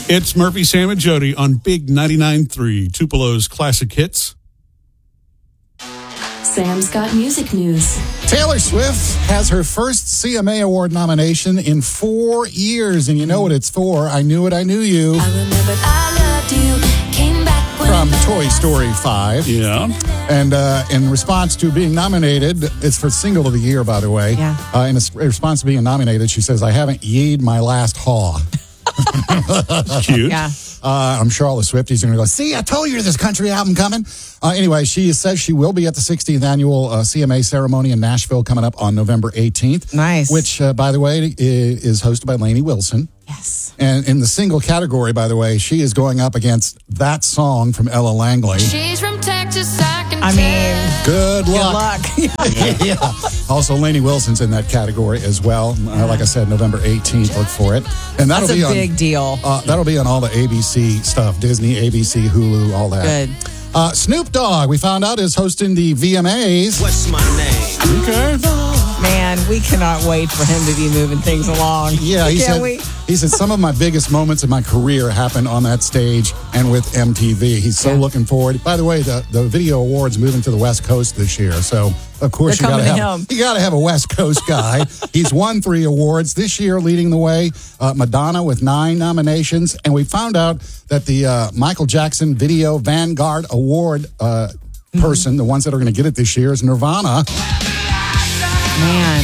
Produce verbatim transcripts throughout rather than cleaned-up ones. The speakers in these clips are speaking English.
It's Murphy, Sam, and Jody on Big ninety-nine point three, Tupelo's Classic Hits. Sam's got music news. Taylor Swift has her first C M A Award nomination in four years. And you know what it's for. I Knew It, I Knew You. I remember I loved you. Came back when From I Toy Story five. Yeah. And uh, in response to being nominated, it's for Single of the Year, by the way. Yeah. Uh, in response to being nominated, she says, I haven't yeed my last haw. Cute. Yeah. Uh, I'm sure all the Swifties are going to go, see, I told you there's this country album coming. Uh, anyway, she says she will be at the sixtieth annual uh, C M A ceremony in Nashville coming up on November eighteenth. Nice. Which, uh, by the way, is hosted by Lainey Wilson. Yes. And in the single category, by the way, she is going up against that song from Ella Langley. She's from Texas, I can I mean, Good luck. good luck. Yeah. Also, Lainey Wilson's in that category as well. Uh, like I said, November eighteenth, look for it. And that'll That's be a on, big deal. Uh, that'll be on all the A B C stuff, Disney, A B C, Hulu, all that. Good. Uh, Snoop Dogg, we found out, is hosting the V M As. What's my name? Okay. Man, we cannot wait for him to be moving things along. Yeah, he Can't said, we? he said some of my biggest moments in my career happened on that stage and with M T V. He's so Yeah. looking forward. By the way, the, the Video Awards moving to the West Coast this year. So, of course, They're you got to coming to have him. you got to have a West Coast guy. He's won three awards this year, leading the way. Uh, Madonna with nine nominations, and we found out that the uh, Michael Jackson Video Vanguard Award uh, Mm-hmm. person, the ones that are going to get it this year, is Nirvana. Man.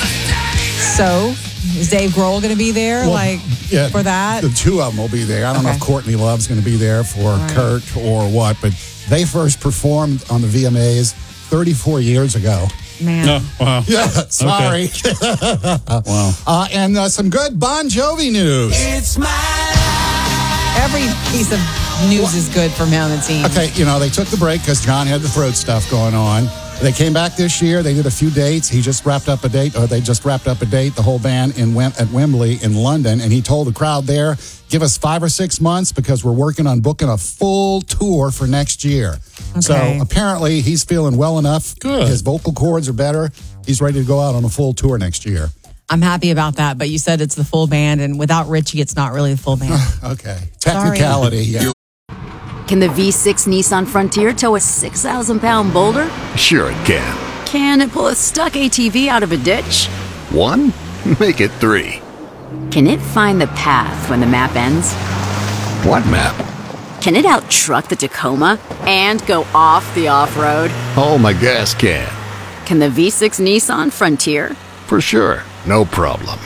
So, is Dave Grohl going to be there, Well, like, yeah, for that? The two of them will be there. I don't know Okay. if Courtney Love's going to be there for Right. Kurt or what, but they first performed on the V M As thirty-four years ago. Man. Oh, wow. Yeah, sorry. Wow. Uh, and uh, some good Bon Jovi news. It's my Every piece of news is good from him, it seems. Okay, you know, they took the break because John had the throat stuff going on. They came back this year. They did a few dates. He just wrapped up a date, or they just wrapped up a date, the whole band in Wem- at Wembley in London. And he told the crowd there, give us five or six months because we're working on booking a full tour for next year. So Okay. apparently he's feeling well enough. Good. His vocal cords are better. He's ready to go out on a full tour next year. I'm happy about that, but you said it's the full band, and without Richie, it's not really the full band. Okay. Technicality, yeah. Can the V six Nissan Frontier tow a six thousand pound boulder? Sure it can. Can it pull a stuck A T V out of a ditch? One? Make it three. Can it find the path when the map ends? What map? Can it out-truck the Tacoma and go off the off-road? Oh, my gas can. Can the V six Nissan Frontier? For sure. No problem.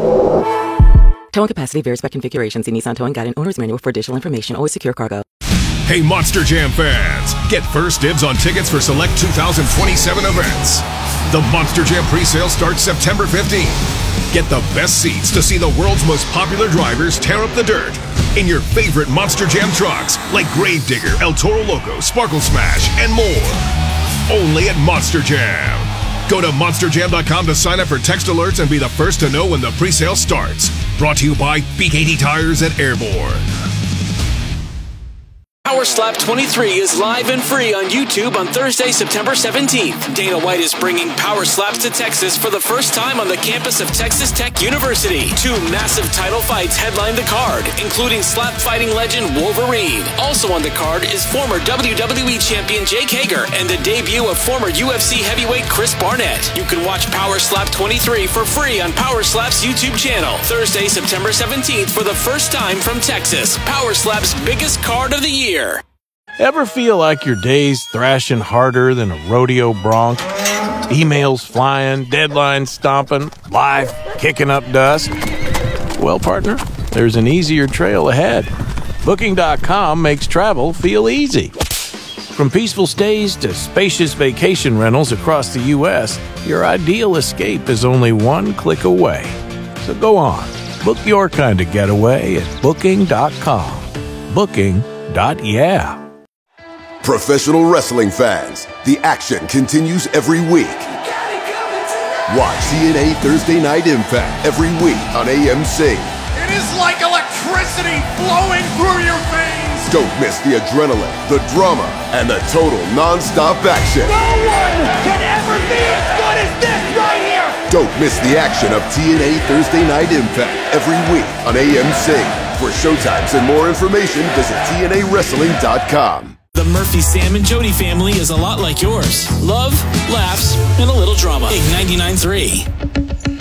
Towing capacity varies by configuration. See Nissan Towing Guide and Owner's Manual for additional information. Always secure cargo. Hey, Monster Jam fans! Get first dibs on tickets for select two thousand twenty-seven events. The Monster Jam pre-sale starts September fifteenth. Get the best seats to see the world's most popular drivers tear up the dirt in your favorite Monster Jam trucks like Gravedigger, El Toro Loco, Sparkle Smash, and more. Only at Monster Jam. Go to monster jam dot com to sign up for text alerts and be the first to know when the pre-sale starts. Brought to you by B K T Tires at Airborne. Power Slap twenty-three is live and free on YouTube on Thursday, September seventeenth. Dana White is bringing Power Slaps to Texas for the first time on the campus of Texas Tech University. Two massive title fights headline the card, including slap fighting legend Wolverine. Also on the card is former W W E champion Jake Hager and the debut of former U F C heavyweight Chris Barnett. You can watch Power Slap twenty-three for free on Power Slap's YouTube channel. Thursday, September seventeenth for the first time from Texas. Power Slap's biggest card of the year. Ever feel like your day's thrashing harder than a rodeo bronc? Emails flying, deadlines stomping, life kicking up dust? Well, partner, there's an easier trail ahead. Booking dot com makes travel feel easy. From peaceful stays to spacious vacation rentals across the U S, your ideal escape is only one click away. So go on, book your kind of getaway at Booking dot com. Booking. Yeah. Professional wrestling fans, the action continues every week. Watch T N A Thursday Night Impact every week on A M C. It is like electricity flowing through your veins. Don't miss the adrenaline, the drama, and the total non-stop action. No one can ever be as good as this right here. Don't miss the action of T N A Thursday Night Impact every week on A M C. For showtimes and more information, visit T N A wrestling dot com. The Murphy, Sam, and Jody family is a lot like yours. Love, laughs, and a little drama. Big ninety-nine point three.